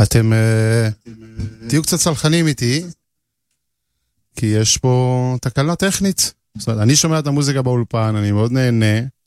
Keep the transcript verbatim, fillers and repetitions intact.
אתם תהיו קצת סלחנים איתי, כי יש פה תקלה טכנית. זאת אומרת, אני שומע את המוזיקה באולפן, אני מאוד נהנה,